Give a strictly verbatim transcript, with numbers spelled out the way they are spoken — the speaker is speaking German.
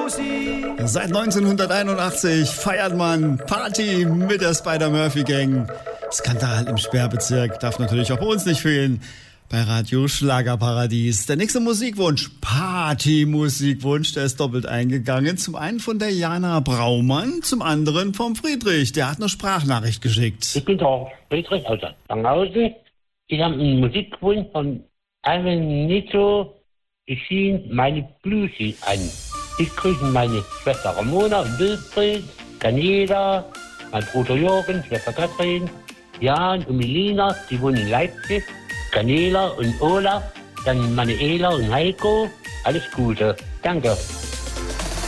Seit neunzehnhunderteinundachtzig feiert man Party mit der Spider-Murphy-Gang. Skandal im Sperrbezirk darf natürlich auch bei uns nicht fehlen. Bei Radio Schlagerparadies. Der nächste Musikwunsch, Party-Musikwunsch, der ist doppelt eingegangen. Zum einen von der Jana Braumann, zum anderen vom Friedrich. Der hat eine Sprachnachricht geschickt. Ich bin der Friedrich aus Langhausen. Ich habe einen Musikwunsch von Ivan Nitro. Ich schien meine Blüsi an. Ich grüße meine Schwester Ramona und Wilfried, Daniela, mein Bruder Jürgen, Schwester Katrin, Jan und Melina, die wohnen in Leipzig, Daniela und Olaf, dann meine Ela und Heiko. Alles Gute. Danke.